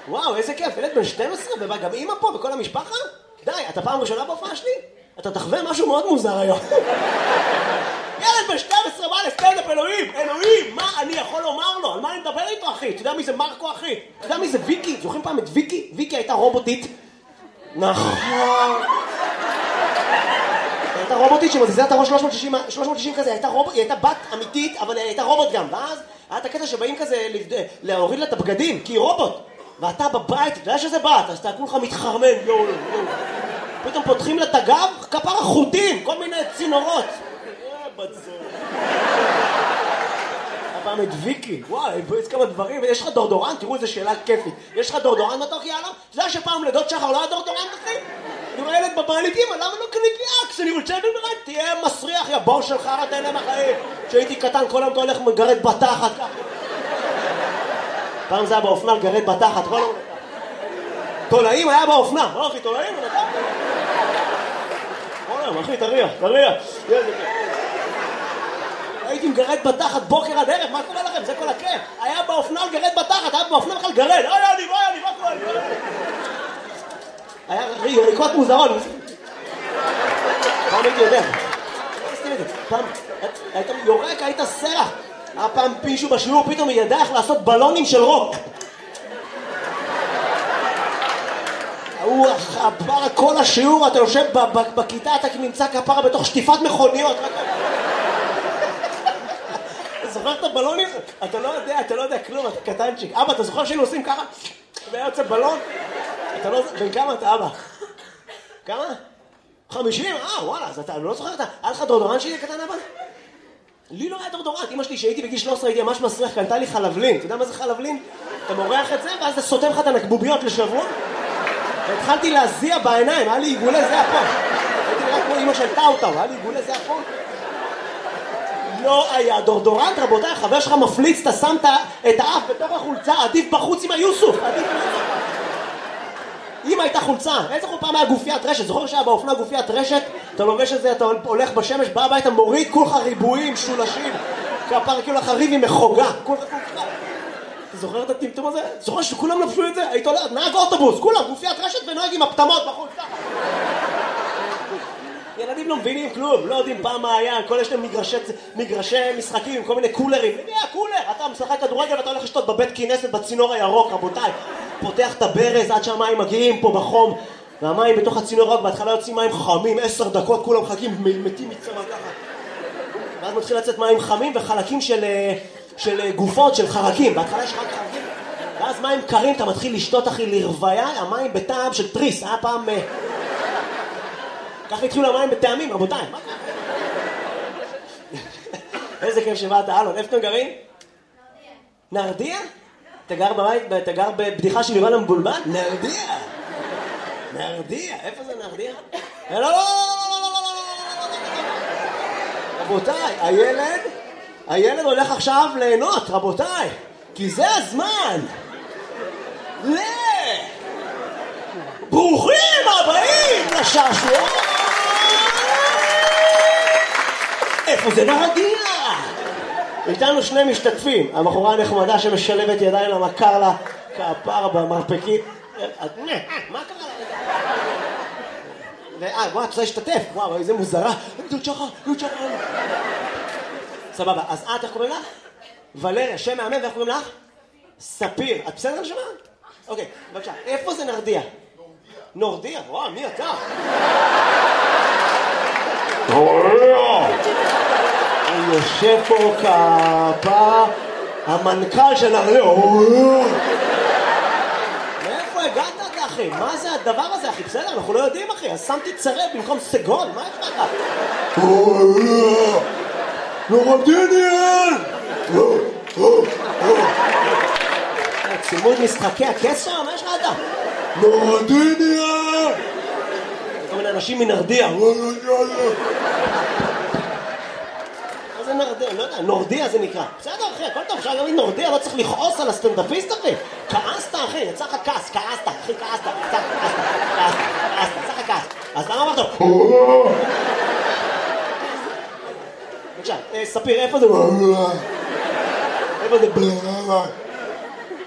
וואו, איזה כיף, ילד בן 12, ובא גם אמא פה וכל המשפחה? די, אתה פעם ראשונה בהופעה שלי? אתה תחווה משהו מאוד מוזר היום. ילד בן 12 בא לסטנדאפ, אלוהים, מה אני יכול לומר לו? על מה אני מדבר איתו, אחי? אתה יודע מי זה מרקו, אחי? אתה יודע מי זה ויקי? זוכרים פעם את ויקי? ויקי הייתה רובוטית. נכון. הייתה רובוטית שמזיזה את הראש 360 כזה, היא הייתה בת אמיתית, אבל היא הייתה רובוט גם. ואז היה את הקטע שבאים כזה להוריד לה את הבגדים, כי היא רובוט. ואתה בבית, אתה יודע שזה בת, אז אתה כולך מתחרמן, יואו. פתאום פותחים לה את הגב, כפרה חוטים, כל מיני צינורות. הפעם את ויקי, וואי, יש כמה דברים, ויש לך דורדורן, תראו איזה שאלה כיפית. יש לך דורדורן מתוק, יאללה? אתה יודע שפעם לדוד שחר לא היה דורדורן, אחי? אני רואה ילד בבית, אמא, למה לא קנית לי אקס? אני רוצה לדעת, תהיה מסריח, יא בור שלך, אתה אלה מהחיים. כשהייתי קטן, כל היום אתה הולך מגרד בתחת. פעם זה היה באופנה, גרד בתחת, כל היום. תולעים היה באופנה, לא אחי, תולעים, כל היום, אחי, תריח. הייתי מגרד בתחת בוקר עד ערב, מה קורה לכם? זה כל הכיף. היה באופנה לגרד בתחת, היה באופנה בכלל גרד. היה לי, מה קורה? היה יריקות מוזרות. פעם הייתי יודע. פעם היית יורק, היית סרח. היה פעם מישהו בשיעור פתאום ידע איך לעשות בלונים של רוק. הוא הפרה כל השיעור, אתה יושב בכיתה, אתה נמצא כפרה בתוך שטיפת מכוניות. אתה זוכר את הבלונים? אתה לא יודע כלום, אתה קטנצ'יק. אבא, אתה זוכר שהיינו עושים ככה? והיה יוצא בלון? אתה לא... בן כמה אתה, אבא? כמה? 50? וואלה, אז אתה לא זוכר, היה לך דורדורן שלי קטן, אבא? לי לא היה דורדורן. אמא שלי, שהייתי בגיל 13, הייתי ממש מסריח, קנתה לי חלבלין. אתה יודע מה זה חלבלין? אתה מורח את זה, ואז אתה סותם לך את הנקבוביות לשבוע. והתחלתי להזיע בעיניים, היה לי עיגולי זיע פה. הייתי נראה כמו אמא של טאוטאו, היה לי עיגולי זיע פה. לא היה דורדורנט, רבותיי, החבר שלך מפליץ, אתה שמת את האף בתוך החולצה, עדיף בחוץ עם היוסוף, אם הייתה חולצה, איזה פעם היה גופיית רשת, זוכר שהיה באופנה גופיית רשת, אתה לובש את זה, אתה הולך בשמש, בא הביתה, מוריד כולך ריבועים, שולשים, כפר כאילו לך ריב עם מחוגה, כולך. אתה זוכר את הטמטום הזה? זוכר שכולם לבשו את זה? היית הולך, נהג אוטובוס, כולם, גופיית רשת ונוהג עם הפטמות בחולצה. ילדים לא מבינים כלום, לא יודעים פעם מה היה, כל יש להם מגרשי משחקים, כל מיני קולרים. קולר, אתה משחק כדורגל ואתה הולך לשתות בבית כנסת בצינור הירוק, רבותיי. פותח את הברז עד שהמים מגיעים פה בחום, והמים בתוך הצינור הירוק, בהתחלה יוצאים מים חמים, 10 דקות, כולם מחכים, מתים מצמא ככה. ואז מתחיל לצאת מים חמים וחלקים של גופות, של חרקים. בהתחלה יש רק חרקים, ואז מים קרים, אתה מתחיל לשתות אחי לרוויה, המים בטעם של טריס, היה פעם... ככה התחילו המים בטעמים, רבותיי. איזה כיף שבאת, אלון. איפה אתם גרים? נרדיה? אתה גר בבית, אתה גר בבדיחה של יובל המבולבל? נרדיה. איפה זה נרדיה? לא. רבותיי, הילד הולך עכשיו ליהנות, רבותיי. כי זה הזמן. ברוכים הבאים לשעשוע. איפה זה נרדיה? איתנו שני משתתפים, הבחורה הנחמדה שמשלבת ידיים למכר לה כפר במרפקית. מה קרה לה? וואו, את רוצה להשתתף? וואו, איזה מוזרה. דוד שחר. סבבה, אז איך קוראים לך? ולריה, שם מאמן, ואיך קוראים לך? ספיר. את בסדר לשמה? אוקיי, בבקשה. איפה זה נרדיה? נורדיה? וואו, מי אתה? אני יושב פה כפה המנכ"ל של נרדיה. מאיפה הגעת אתה, אחי? מה זה הדבר הזה, אחי? בסדר, אנחנו לא יודעים, אחי. אז שמתי צרב במקום סגול, מה יש לך? נורדיניאל! צילמו את משחקי הכסר? מה יש לך אתה? נורדיניאל! כל מיני אנשים מנרדיה. מה זה נרדיה? לא יודע, נורדיה זה נקרא. בסדר אחי, הכל טוב, אפשר להגיד נורדיה, לא צריך לכעוס על הסטנדאפיסט אחי. כעסת אחי, יצא לך כעס, אחי כעסת, יצא לך כעס. אז למה אמרת? בבקשה, ספיר, איפה זה? איפה זה?